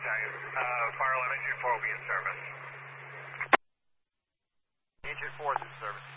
Fire alarm engine 4 will be in service. Engine 4 is in service.